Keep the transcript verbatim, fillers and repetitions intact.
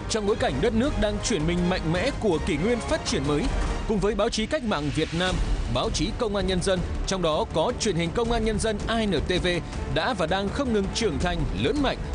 Trong bối cảnh đất nước đang chuyển mình mạnh mẽ của kỷ nguyên phát triển mới, cùng với báo chí cách mạng Việt Nam, báo chí Công an Nhân dân, trong đó có truyền hình Công an Nhân dân i en tê vê đã và đang không ngừng trưởng thành, lớn mạnh